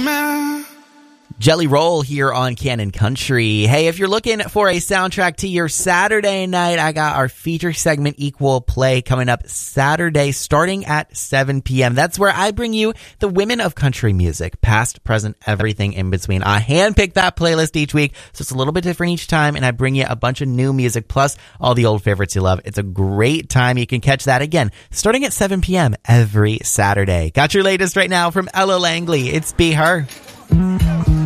Jelly Roll here on Canon Country. Hey, if you're looking for a soundtrack to your Saturday night, I got our feature segment Equal Play coming up Saturday starting at 7 p.m. That's where I bring you the women of country music, past, present, everything in between. I handpick that playlist each week, so it's a little bit different each time, and I bring you a bunch of new music plus all the old favorites you love. It's a great time. You can catch that again starting at 7 p.m. every Saturday. Got your latest right now from Ella Langley. It's Be Her.